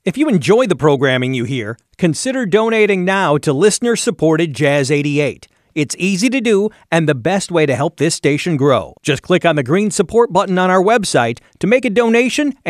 If you enjoy the programming you hear, consider donating now to listener-supported Jazz 88. It's easy to do and the best way to help this station grow. Just click on the green support button on our website to make a donation